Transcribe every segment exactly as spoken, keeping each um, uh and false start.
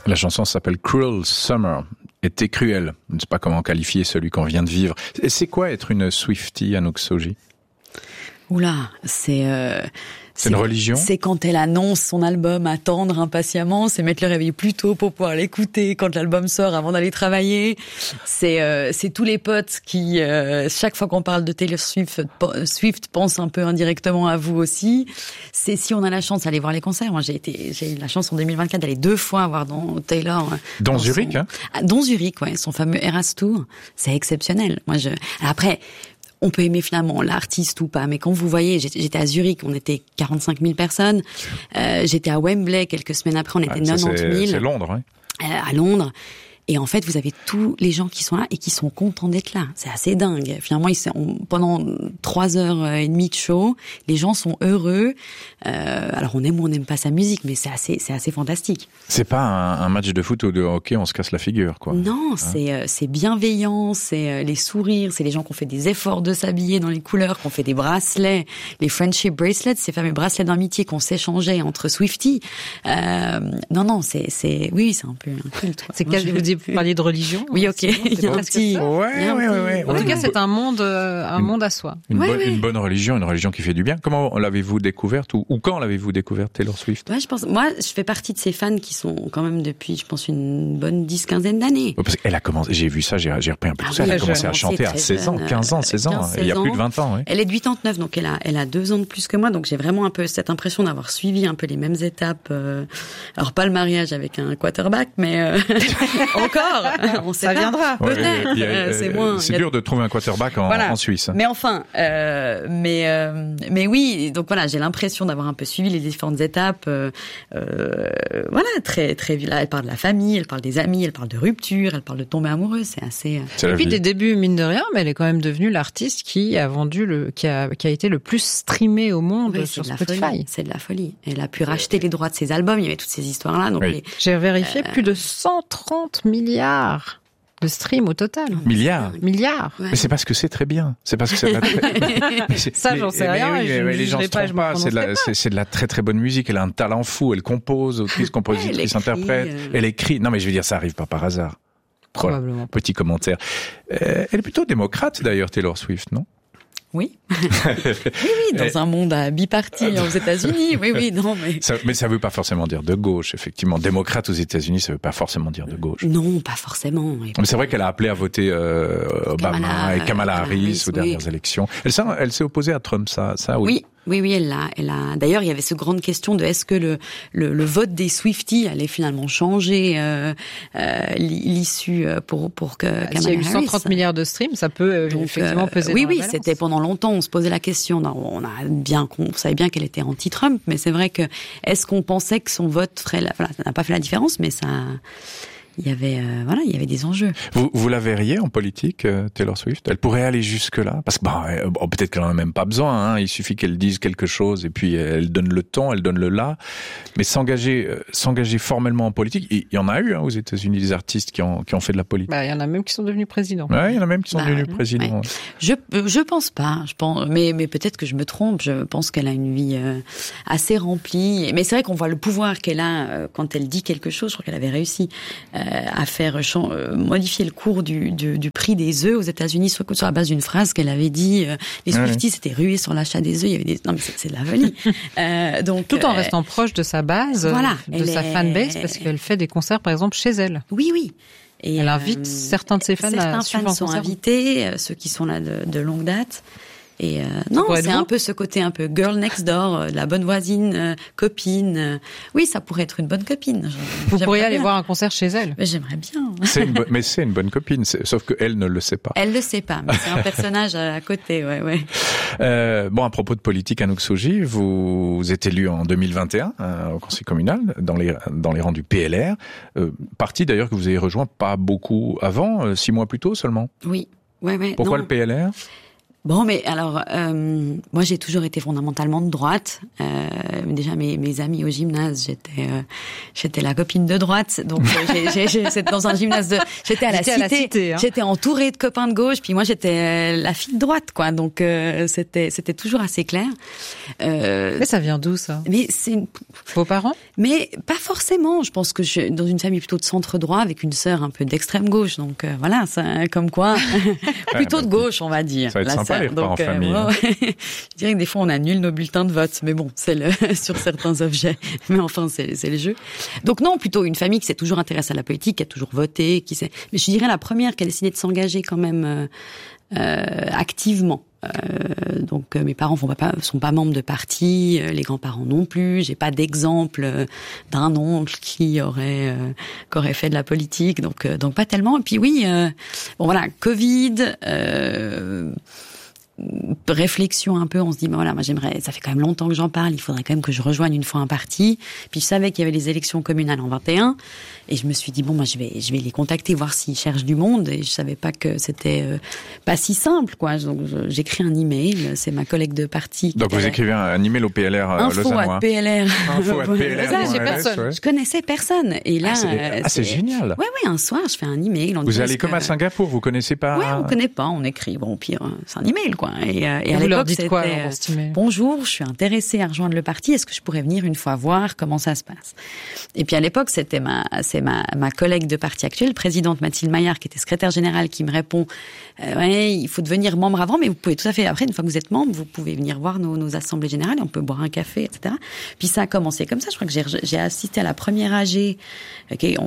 La chanson s'appelle Cruel Summer. Été cruel. Je ne sais pas comment qualifier celui qu'on vient de vivre. Et c'est quoi être une Swiftie, Anouk Soji? Oula, c'est... Euh... C'est une religion? C'est quand elle annonce son album, attendre impatiemment, c'est mettre le réveil plus tôt pour pouvoir l'écouter quand l'album sort avant d'aller travailler. C'est euh, c'est tous les potes qui, euh, chaque fois qu'on parle de Taylor Swift, Swift pense un peu indirectement à vous aussi. C'est si on a la chance d'aller voir les concerts. Moi, j'ai été, j'ai eu la chance en deux mille vingt-quatre d'aller deux fois voir dans Taylor. Dans, dans son, Zurich, hein? Dans Zurich, ouais, son fameux Eras Tour. C'est exceptionnel. Moi, je. Après. On peut aimer finalement l'artiste ou pas, mais quand vous voyez, j'étais à Zurich, on était quarante-cinq mille personnes. Euh, j'étais à Wembley quelques semaines après, on était ouais, quatre-vingt-dix mille. C'est Londres, hein. Euh, à Londres. Et en fait, vous avez tous les gens qui sont là et qui sont contents d'être là. C'est assez dingue. Finalement, ils sont, pendant trois heures et demie de show, les gens sont heureux. Euh, alors, on aime ou on n'aime pas sa musique, mais c'est assez, c'est assez fantastique. C'est pas un, un match de foot ou de hockey, on se casse la figure, quoi. Non, hein? c'est, euh, c'est bienveillant, c'est euh, les sourires, c'est les gens qui ont fait des efforts de s'habiller dans les couleurs, qui ont fait des bracelets, les friendship bracelets, ces fameux bracelets d'amitié qu'on s'échangeait entre Swifties. Euh, non, non, c'est, c'est, oui, c'est un peu un culte. C'est que vous dites Vous parliez de religion? Oui, ok. Il y a un petit. Ouais, ouais, ouais. En tout cas, c'est un monde, un monde à soi. Une, ouais, bonne, ouais. une bonne religion, une religion qui fait du bien. Comment l'avez-vous découverte ou, ou quand l'avez-vous découverte, Taylor Swift? Ouais, je pense. Moi, je fais partie de ces fans qui sont quand même depuis, je pense, une bonne dix, quinzaine d'années. Ouais, parce qu'elle a commencé. J'ai vu ça, j'ai, j'ai repris un peu ah tout ça. Oui, elle a commencé jeune. à chanter à seize ans, quinze ans, seize ans. Il y a plus de vingt ans. Ouais. Elle est de huitante-neuf, donc elle a, elle a deux ans de plus que moi. Donc j'ai vraiment un peu cette impression d'avoir suivi un peu les mêmes étapes. Euh... Alors pas le mariage avec un quarterback, mais euh... encore. On sait ça pas. viendra. Ouais, peut-être. il y a, euh, c'est euh, moins. C'est a... dur de trouver un quarterback en, voilà. en Suisse. Mais enfin, euh, mais euh, mais oui. Donc voilà, j'ai l'impression d'avoir un peu suivi les différentes étapes. Euh, euh, voilà, très très. Là, elle parle de la famille, elle parle des amis, elle parle de rupture, elle parle de tomber amoureuse. C'est assez. C'est Et puis vie. des débuts mine de rien, mais elle est quand même devenue l'artiste qui a vendu le, qui a qui a été le plus streamé au monde oui, sur c'est Spotify. Folie. C'est de la folie. Elle a pu racheter les droits de ses albums. Il y avait toutes ces histoires-là. Donc oui. les... J'ai vérifié euh... plus de cent trente milliards de streams au total. Milliards. Milliards. Ouais. Mais c'est parce que c'est très bien. C'est parce que c'est de la très... Ça, j'en sais rien. Mais oui, je, mais je, les gens je se pas, trompent pas. C'est de, la, c'est, c'est de la très très bonne musique. Elle a un talent fou. Elle compose, autrice, compositrice, elle écrit, interprète. euh... Elle écrit. Non, mais je veux dire, ça arrive pas par hasard. Probablement. Voilà. Petit commentaire. Euh, elle est plutôt démocrate d'ailleurs, Taylor Swift, non? Oui. oui, oui, dans un monde à biparti aux États-Unis. Oui, oui, non, mais. Ça, mais ça veut pas forcément dire de gauche, effectivement. Démocrate aux États-Unis, ça veut pas forcément dire de gauche. Non, pas forcément. Et mais c'est vrai qu'elle a appelé à voter euh, Obama Kamala, et Kamala Harris, Harris aux dernières oui. élections. Elle, ça, elle s'est opposée à Trump, ça, ça oui. Oui. Oui, oui, elle l'a, elle a. D'ailleurs, il y avait cette grande question de est-ce que le le, le vote des Swifties allait finalement changer euh, euh, l'issue pour pour que bah, Kamala S'il y a eu cent trente Harris. milliards de streams, ça peut euh, Donc, effectivement euh, peser. Oui, dans oui, la balance. c'était pendant longtemps. On se posait la question. On a bien, on savait bien qu'elle était anti-Trump, mais c'est vrai que est-ce qu'on pensait que son vote ferait, la, voilà, ça n'a pas fait la différence, mais ça. Il y avait, euh, voilà, il y avait des enjeux. Vous, vous la verriez en politique, euh, Taylor Swift? Elle pourrait aller jusque-là? Parce que, bah, euh, bon, peut-être qu'elle en a même pas besoin, hein. Il suffit qu'elle dise quelque chose et puis elle donne le ton, elle donne le là. Mais s'engager, euh, s'engager formellement en politique, il y en a eu, hein, aux États-Unis, des artistes qui ont, qui ont fait de la politique. Bah, il y en a même qui sont devenus présidents. Ouais, il y en a même qui sont bah, devenus ouais, présidents. Ouais. Je, je pense pas. Je pense, mais, mais peut-être que je me trompe. Je pense qu'elle a une vie euh, assez remplie. Mais c'est vrai qu'on voit le pouvoir qu'elle a euh, quand elle dit quelque chose. Je crois qu'elle avait réussi euh, à faire Euh, modifier le cours du, du, du prix des œufs aux États-Unis sur, sur la base d'une phrase qu'elle avait dit. Euh, les Swifties s'étaient rués sur l'achat des œufs. Il y avait des non mais c'est, c'est de la folie. euh, donc tout en euh, restant proche de sa base, voilà, de sa est... fanbase, parce qu'elle fait des concerts par exemple chez elle. Oui, oui. Et elle invite euh, certains de ses fans certains à suivre fans un sont concert. Invités, euh, ceux qui sont là de, de longue date. Et euh, non, c'est un peu ce côté un peu girl next door, euh, la bonne voisine, euh, copine. Euh, oui, ça pourrait être une bonne copine. Vous pourriez aller bien. voir un concert chez elle. Mais j'aimerais bien. C'est une bo- mais c'est une bonne copine, c'est, sauf qu'elle ne le sait pas. Elle le sait pas, mais c'est un personnage à côté, ouais, ouais. Euh, bon, à propos de politique, Anouk Soji, vous, vous êtes élu en deux mille vingt et un euh, au Conseil communal dans les dans les rangs du P L R, euh, parti d'ailleurs que vous avez rejoint pas beaucoup avant, euh, six mois plus tôt seulement. Oui, ouais, ouais. Pourquoi non. le P L R? Bon, mais alors, euh, moi, j'ai toujours été fondamentalement de droite. Euh, déjà, mes, mes amis au gymnase, j'étais, euh, j'étais la copine de droite. Donc, j'ai, j'ai, j'ai, c'était dans un gymnase de, j'étais à la j'étais cité, à la cité hein. J'étais entourée de copains de gauche. Puis moi, j'étais la fille de droite, quoi. Donc, euh, c'était, c'était toujours assez clair. Euh, mais ça vient d'où ça? Mais c'est vos parents? Mais pas forcément. Je pense que je suis dans une famille plutôt de centre droit avec une sœur un peu d'extrême gauche. Donc euh, voilà, ça, comme quoi, plutôt de gauche, on va dire. Ça va être sympa. Les repas en famille. Euh, ouais, je dirais que des fois on annule nos bulletins de vote, mais bon, c'est le sur certains objets. Mais enfin, c'est c'est le jeu. Donc non, plutôt une famille qui s'est toujours intéressée à la politique, qui a toujours voté, qui s'est. Mais je dirais la première qui a décidé de s'engager quand même euh, euh, activement. Euh, donc euh, mes parents font pas, sont pas membres de parti, euh, les grands-parents non plus. J'ai pas d'exemple euh, d'un oncle qui aurait euh, qui aurait fait de la politique, donc euh, donc pas tellement. Et puis oui, euh, bon voilà, Covid. Euh, réflexion un peu, on se dit, ben voilà, moi j'aimerais, ça fait quand même longtemps que j'en parle, il faudrait quand même que je rejoigne une fois un parti. Puis je savais qu'il y avait les élections communales en vingt et un, et je me suis dit, bon, moi je vais, je vais les contacter, voir s'ils cherchent du monde, et je savais pas que c'était euh, pas si simple, quoi. Donc j'écris un email, c'est ma collègue de parti. Donc vous écrivez un, un email au P L R euh, Info à P L R. Info à P L R. Ça, j'ai personne. Ouais. Je connaissais personne. Et là, ah, c'est, euh, ah, c'est génial. Ouais, ouais, un soir, je fais un email. Vous dit, allez comme que... à Singapour, vous connaissez pas? Ouais, on connaît pas, on écrit. Bon, pire, c'est un email, quoi. Et, euh, et, et à vous leur l'époque, dites quoi, c'était, alors, euh, bonjour, je suis intéressée à rejoindre le parti. Est-ce que je pourrais venir une fois voir comment ça se passe? Et puis à l'époque, c'était ma, c'est ma, ma collègue de parti actuelle, présidente Mathilde Maillard, qui était secrétaire générale, qui me répond, euh, ouais, il faut devenir membre avant, mais vous pouvez tout à fait, après, une fois que vous êtes membre, vous pouvez venir voir nos, nos assemblées générales, et on peut boire un café, et cetera. Puis ça a commencé comme ça. Je crois que j'ai, j'ai assisté à la première A G, okay, en,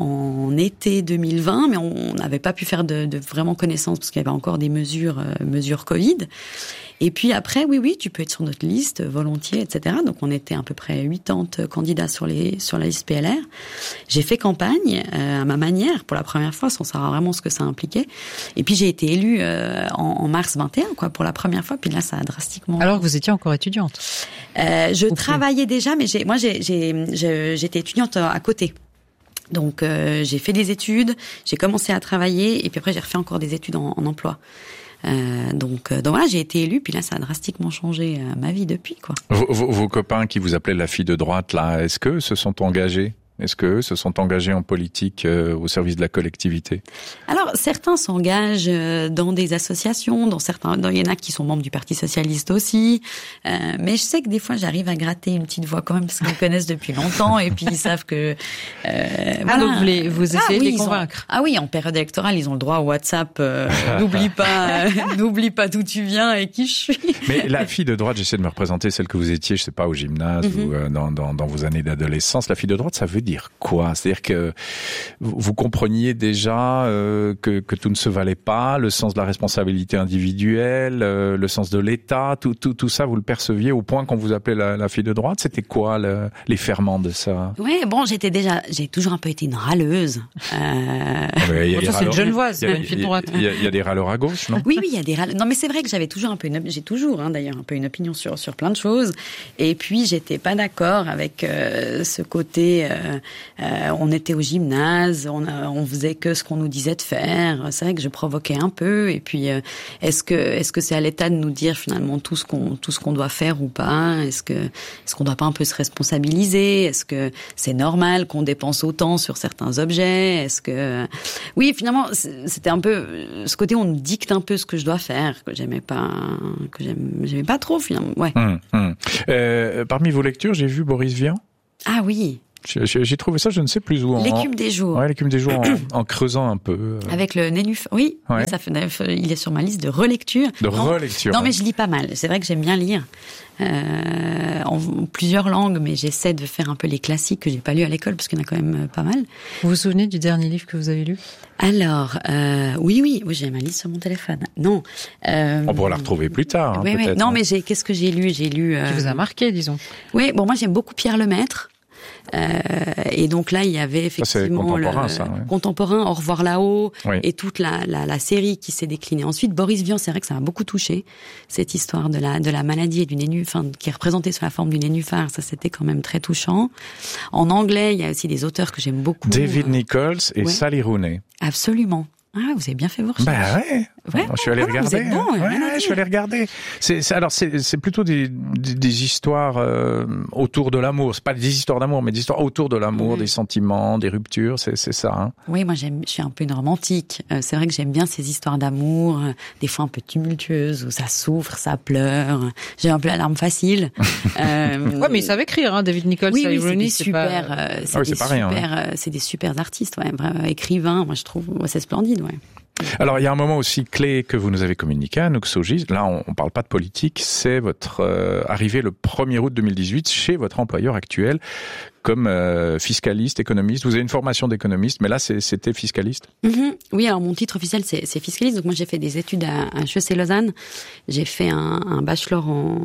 en été deux mille vingt, mais on n'avait pas pu faire de, de vraiment connaissance parce qu'il y avait encore des mesures, euh, mesures Covid. Et puis après, oui, oui, tu peux être sur notre liste, volontiers, et cetera. Donc on était à peu près quatre-vingts candidats sur les sur la liste P L R. J'ai fait campagne euh, à ma manière pour la première fois, sans savoir vraiment ce que ça impliquait. Et puis j'ai été élue euh, en, en mars vingt et un, quoi, pour la première fois. Puis là, ça a drastiquement. Alors que vous étiez encore étudiante. Euh, je Ou travaillais plus. déjà, mais j'ai, moi, j'ai, j'ai, j'ai, j'étais étudiante à côté. Donc euh, j'ai fait des études, j'ai commencé à travailler, et puis après j'ai refait encore des études en, en emploi. Euh, donc, donc voilà, j'ai été élue, puis là, ça a drastiquement changé euh, ma vie depuis, quoi. Vos, vos, vos copains qui vous appelaient la fille de droite, là, est-ce que se sont engagés? Est-ce qu'eux se sont engagés en politique euh, au service de la collectivité? Alors, certains s'engagent euh, dans des associations, dans certains, il y en a qui sont membres du Parti Socialiste aussi, euh, mais je sais que des fois, j'arrive à gratter une petite voix quand même, parce qu'ils me connaissent depuis longtemps, et puis ils savent que... Euh, ah, voilà. donc vous, les, vous essayez ah, de oui, les convaincre. Ont, ah oui, en période électorale, ils ont le droit au WhatsApp, euh, n'oublie pas, euh, n'oublie pas d'où tu viens et qui je suis. Mais la fille de droite, j'essaie de me représenter celle que vous étiez, je sais pas, au gymnase mm-hmm. ou euh, dans, dans, dans vos années d'adolescence. La fille de droite, ça veut dire quoi? C'est-à-dire que vous compreniez déjà euh, que, que tout ne se valait pas, le sens de la responsabilité individuelle, euh, le sens de l'État, tout, tout, tout ça, vous le perceviez au point qu'on vous appelait la, la fille de droite. C'était quoi le, les ferments de ça? Oui, bon, j'étais déjà, j'ai toujours un peu été une râleuse. Euh... Ouais, y a bon, ça, c'est une Genevoise, c'est une fille de droite. Il y, y, y a des râleurs à gauche, non? Oui, oui, il y a des râleurs. Non, mais c'est vrai que j'avais toujours un peu une, j'ai toujours, hein, d'ailleurs, un peu une opinion sur sur plein de choses. Et puis, j'étais pas d'accord avec euh, ce côté. Euh, euh, on était au gymnase, on, a, on faisait que ce qu'on nous disait de faire. C'est vrai que je provoquais un peu. Et puis, euh, est-ce que est-ce que c'est à l'État de nous dire finalement tout ce qu'on tout ce qu'on doit faire ou pas? Est-ce que est-ce qu'on doit pas un peu se responsabiliser? Est-ce que c'est normal qu'on dépense autant sur certains objets? Est-ce que oui, finalement, c'était un peu ce côté on me dicte un peu ce que je dois faire que j'aimais pas, que j'aimais, j'aimais pas trop finalement. Ouais. Hum, hum. Euh, parmi vos lectures, j'ai vu Boris Vian. Ah oui. J'ai trouvé ça, je ne sais plus où. L'écume des jours. Ouais, l'écume des jours en, en creusant un peu. Avec le nénuphar. Oui, ouais. Ça fait, il est sur ma liste de relecture. De non, relecture. Non, ouais. Mais je lis pas mal. C'est vrai que j'aime bien lire euh, en plusieurs langues, mais j'essaie de faire un peu les classiques que j'ai pas lus à l'école parce qu'il y en a quand même pas mal. Vous vous souvenez du dernier livre que vous avez lu? Alors, euh, oui, oui, oui, j'ai ma liste sur mon téléphone. Non. Euh, On pourra la retrouver plus tard. Hein, oui, oui. Non, hein. mais j'ai, qu'est-ce que j'ai lu? J'ai lu. Euh, Qui vous a marqué, disons. Oui, bon, moi j'aime beaucoup Pierre Lemaître. Euh, et donc là, il y avait effectivement ça, contemporain, le ça, ouais. contemporain, Au revoir là-haut, oui. Et toute la, la, la série qui s'est déclinée. Ensuite, Boris Vian, c'est vrai que ça m'a beaucoup touché cette histoire de la de la maladie et du nénuphar, enfin, qui est représentée sous la forme du nénuphar. Ça, c'était quand même très touchant. En anglais, il y a aussi des auteurs que j'aime beaucoup. David Nichols et ouais. Sally Rooney. Absolument. Ah, vous avez bien fait vos recherches. Ben ouais. Ouais, je suis allé ah, regarder. Bon, ouais, je suis allé regarder. C'est, c'est alors c'est, c'est plutôt des, des, des histoires euh, autour de l'amour. C'est pas des histoires d'amour, mais des histoires autour de l'amour, mmh. des sentiments, des ruptures. C'est, c'est ça. Hein. Oui, moi j'aime. Je suis un peu une romantique. Euh, c'est vrai que j'aime bien ces histoires d'amour, euh, des fois un peu tumultueuses où ça souffre, ça pleure. J'ai un peu la larme facile. euh, ouais, mais ils savent écrire, hein, David Nichols. Oui, oui, c'est des c'est super. Pas... Euh, c'est, ah oui, des c'est, super rien, hein. euh, c'est des super artistes, ouais, vraiment, écrivains. Moi, je trouve, ouais, c'est splendide, ouais. Alors, il y a un moment aussi clé que vous nous avez communiqué à Nuxoji. Là, on ne parle pas de politique. C'est votre euh, arrivée le premier août deux mille dix-huit chez votre employeur actuel comme euh, fiscaliste, économiste. Vous avez une formation d'économiste, mais là, c'est, c'était fiscaliste. Mm-hmm. Oui, alors mon titre officiel, c'est, c'est fiscaliste. Donc moi, j'ai fait des études à, à H E C Lausanne. J'ai fait un, un bachelor en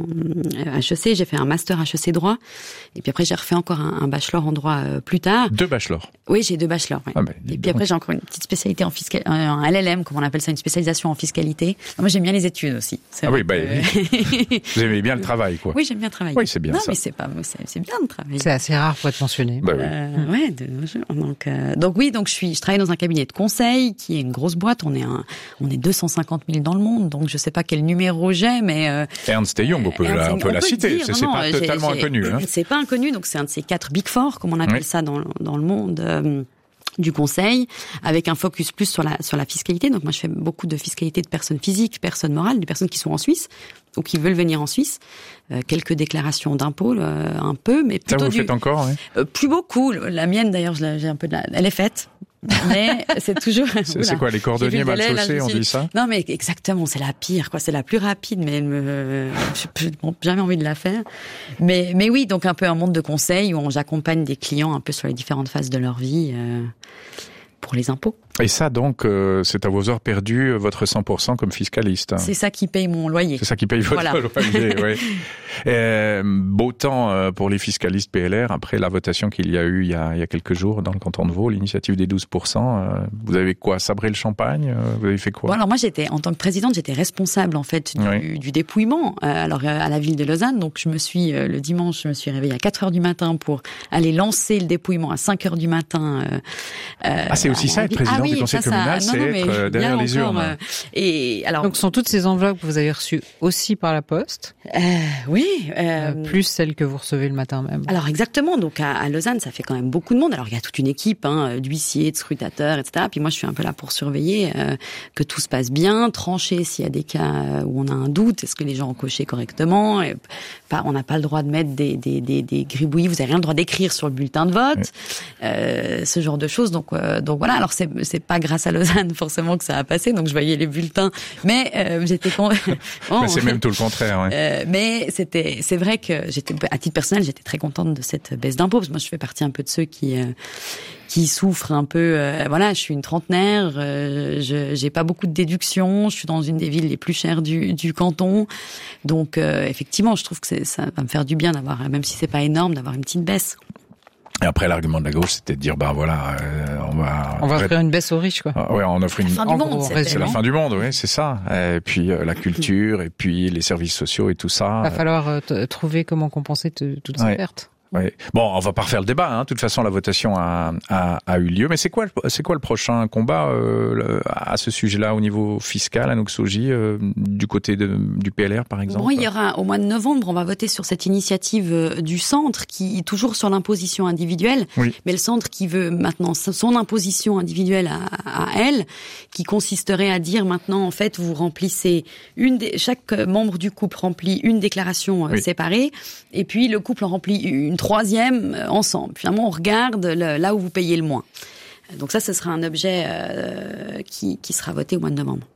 H E C, j'ai fait un master H E C droit. Et puis après, j'ai refait encore un, un bachelor en droit euh, plus tard. Deux bachelors. Oui, j'ai deux bachelors. Ouais. Ah ben, et puis donc. Après, j'ai encore une petite spécialité en fiscal, en L L M, comme on appelle ça, une spécialisation en fiscalité. Alors, moi, j'aime bien les études aussi. C'est ah oui, que... bah, vous aimez bien le travail, quoi. Oui, j'aime bien travailler. Oui, c'est bien non, ça. mais c'est pas, c'est, c'est bien de travailler. C'est assez rare pour être mentionné. Bah oui. Euh, ouais, de, donc, euh, donc oui, donc je suis, je travaille dans un cabinet de conseil qui est une grosse boîte. On est un, on est deux cent cinquante mille dans le monde, donc je sais pas quel numéro j'ai, mais euh, Ernst et Young, on peut, Ernst, on peut on la peut citer. Dire, c'est, non, c'est pas j'ai, totalement j'ai, inconnu. Hein. C'est pas inconnu, donc c'est un de ces quatre big four, comme on appelle oui. ça dans dans le monde. Euh, du conseil, avec un focus plus sur la sur la fiscalité. Donc moi, je fais beaucoup de fiscalité de personnes physiques, personnes morales, des personnes qui sont en Suisse ou qui veulent venir en Suisse. Euh, quelques déclarations d'impôts, euh, un peu, mais plutôt ça vous du... faites encore, oui. euh, plus beaucoup. La mienne, d'ailleurs, je l'ai, j'ai un peu de la... elle est faite. Mais c'est toujours. C'est, c'est quoi les cordonniers mal chaussés, on dit ça? Non, mais exactement, c'est la pire, quoi. C'est la plus rapide, mais elle me, j'ai jamais envie de la faire. Mais, mais oui, donc un peu un monde de conseil où j'accompagne des clients un peu sur les différentes phases de leur vie euh, pour les impôts. Et ça, donc, euh, c'est à vos heures perdues, votre cent pour cent comme fiscaliste. Hein. C'est ça qui paye mon loyer. C'est ça qui paye votre voilà. loyer, oui. Euh, beau temps euh, pour les fiscalistes P L R, après la votation qu'il y a eu il y a, il y a quelques jours dans le canton de Vaud, l'initiative des douze pour cent. Euh, vous avez quoi, sabré le champagne? euh, Vous avez fait quoi? Bon, alors moi, j'étais, en tant que présidente, j'étais responsable, en fait, du, oui. du dépouillement, euh, alors à la ville de Lausanne. Donc, je me suis, euh, le dimanche, je me suis réveillée à quatre heures du matin pour aller lancer le dépouillement à cinq heures du matin. Euh, ah, c'est aussi ça, être présidente ah, oui, du conseil ça, communal, ça, non, non, c'est être euh, derrière les urnes. Euh, et alors, donc, ce sont toutes ces enveloppes que vous avez reçues aussi par la poste? euh, Oui. Euh, euh, plus celles que vous recevez le matin même. Alors, exactement. Donc, à, à Lausanne, ça fait quand même beaucoup de monde. Alors, il y a toute une équipe, hein, d'huissiers, de scrutateurs, et cetera. Puis moi, je suis un peu là pour surveiller euh, que tout se passe bien, trancher s'il y a des cas où on a un doute, est-ce que les gens ont coché correctement. Et, pas, on n'a pas le droit de mettre des, des, des, des gribouillis, vous n'avez rien le droit d'écrire sur le bulletin de vote, oui. euh, ce genre de choses. Donc, euh, donc voilà. Alors, c'est, c'est pas grâce à Lausanne forcément que ça a passé. Donc, je voyais les bulletins, mais euh, j'étais con... bon, mais c'est même tout le contraire. Ouais. Euh, mais c'était, c'est vrai que j'étais, à titre personnel, j'étais très contente de cette baisse d'impôts. Parce que moi, je fais partie un peu de ceux qui, euh, qui souffrent un peu. Euh, voilà, je suis une trentenaire, euh, je, j'ai pas beaucoup de déductions. Je suis dans une des villes les plus chères du, du canton. Donc, euh, effectivement, je trouve que c'est, ça va me faire du bien d'avoir, même si c'est pas énorme, d'avoir une petite baisse. Et après, l'argument de la gauche, c'était de dire, ben voilà, euh, on va... On va offrir une baisse aux riches, quoi. Ah, ouais, on offre une... La fin du monde, c'est, c'est la fin du monde, oui, c'est ça. Et puis, euh, la culture, et puis les services sociaux et tout ça. Il va falloir euh, t- trouver comment compenser t- toutes ces ouais. pertes. Oui. Bon, on va pas refaire le débat. Hein. De toute façon, la votation a, a, a eu lieu. Mais c'est quoi, c'est quoi le prochain combat euh, le, à ce sujet-là au niveau fiscal, à Nuxoji, euh, du côté de, du P L R, par exemple? Bon, il y aura au mois de novembre, on va voter sur cette initiative du centre qui est toujours sur l'imposition individuelle, oui. mais le centre qui veut maintenant son imposition individuelle à, à elle, qui consisterait à dire maintenant, en fait, vous remplissez une, des, chaque membre du couple remplit une déclaration oui. séparée, et puis le couple en remplit une troisième ensemble. Finalement, on regarde le, là où vous payez le moins. Donc ça, ce sera un objet euh, qui, qui sera voté au mois de novembre.